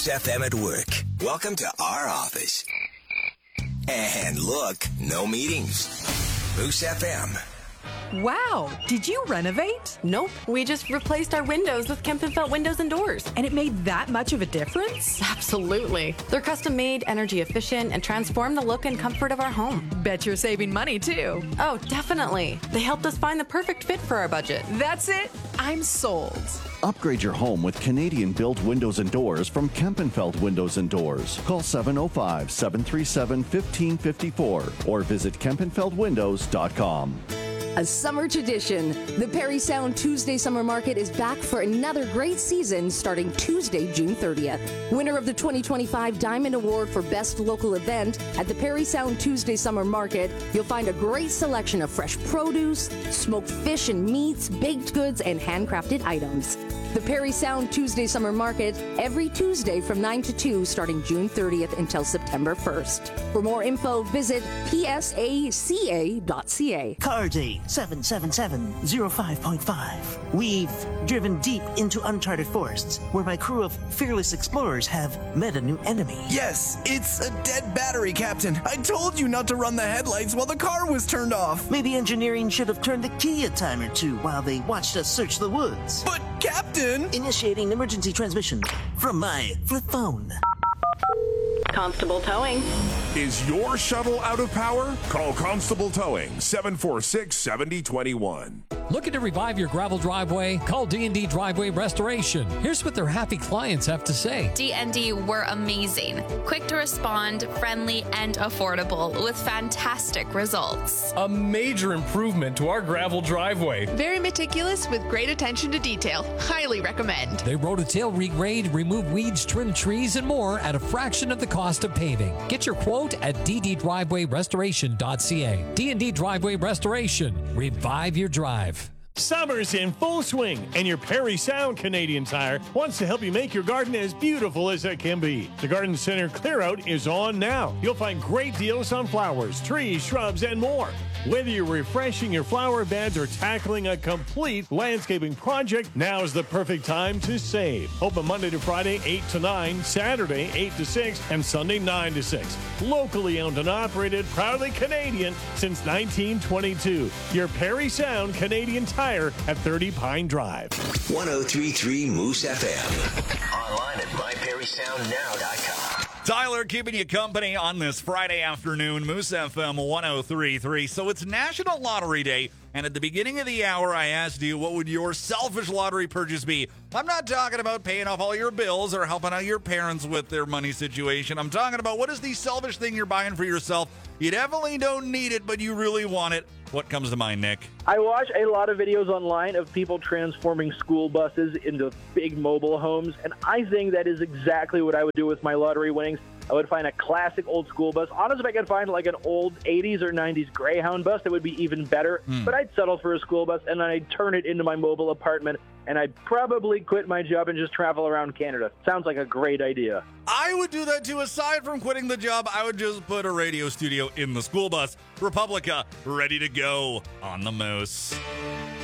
Moose FM at work. Welcome to our office. And look, no meetings. Moose FM. Wow, did you renovate? Nope, we just replaced our windows with Kempenfelt windows and doors. And it made that much of a difference? Absolutely. They're custom made, energy efficient, and transform the look and comfort of our home. Bet you're saving money too. Oh, definitely. They helped us find the perfect fit for our budget. That's it. I'm sold. Upgrade your home with Canadian-built windows and doors from Kempenfelt Windows and Doors. Call 705-737-1554 or visit KempenfeltWindows.com. A summer tradition. The Parry Sound Tuesday Summer Market is back for another great season starting Tuesday, June 30th. Winner of the 2025 Diamond Award for Best Local Event at the Parry Sound Tuesday Summer Market, you'll find a great selection of fresh produce, smoked fish and meats, baked goods, and handcrafted items. The Parry Sound Tuesday Summer Market every Tuesday from 9 to 2 starting June 30th until September 1st. For more info, visit psaca.ca. Car date 777-05.5. We've driven deep into uncharted forests where my crew of fearless explorers have met a new enemy. Yes, it's a dead battery, Captain. I told you not to run the headlights while the car was turned off. Maybe engineering should have turned the key a time or two while they watched us search the woods. But, Captain! Initiating emergency transmission from my flip phone. Constable Towing. Is your shuttle out of power? Call Constable Towing, 746-7021. Looking to revive your gravel driveway? Call D&D Driveway Restoration. Here's what their happy clients have to say. D&D were amazing. Quick to respond, friendly, and affordable with fantastic results. A major improvement to our gravel driveway. Very meticulous with great attention to detail. Highly recommend. They rototill, regrade, remove weeds, trim trees, and more at a fraction of the cost of paving. Get your quote at dddrivewayrestoration.ca. D&D Driveway Restoration. Revive your drive. Summer's in full swing, and your Parry Sound Canadian Tire wants to help you make your garden as beautiful as it can be. The Garden Center Clear-Out is on now. You'll find great deals on flowers, trees, shrubs, and more. Whether you're refreshing your flower beds or tackling a complete landscaping project, now is the perfect time to save. Open Monday to Friday, 8 to 9, Saturday, 8 to 6, and Sunday, 9 to 6. Locally owned and operated, proudly Canadian since 1922. Your Parry Sound Canadian Tire at 30 Pine Drive. 103.3 Moose FM. Online at myparrysoundnow.com. Tyler keeping you company on this Friday afternoon, Moose FM 103.3. So it's National Lottery Day, and at the beginning of the hour, I asked you, what would your selfish lottery purchase be? I'm not talking about paying off all your bills or helping out your parents with their money situation. I'm talking about what is the selfish thing you're buying for yourself. You definitely don't need it, but you really want it. What comes to mind, Nick? I watch a lot of videos online of people transforming school buses into big mobile homes, and I think that is exactly what I would do with my lottery winnings. I would find a classic old school bus. Honestly, if I could find like an old 80s or 90s Greyhound bus, that would be even better. But I'd settle for a school bus, and I'd turn it into my mobile apartment, and I'd probably quit my job and just travel around Canada. Sounds like a great idea. I would do that too. Aside from quitting the job, I would just put a radio studio in the school bus. Republica, ready to go on the Moose.